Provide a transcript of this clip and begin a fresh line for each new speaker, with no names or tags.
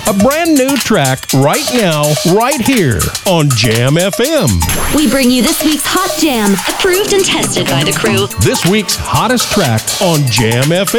A brand new track right now, right here on Jam FM.
We bring you this week's Hot Jam, approved and tested by the crew.
This week's hottest track on Jam FM.